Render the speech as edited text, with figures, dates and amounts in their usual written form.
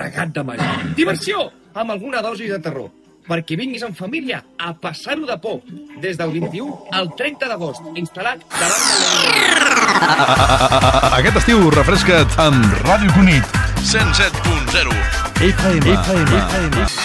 carregat de malla. Diversió amb alguna dosi de terror, perquè vinguis en família a passar-ho de por. Des del 21 al 30 d'agost, instal·lat davant de Aquest estiu refresca't amb Ràdio Cunit 107.0 FM.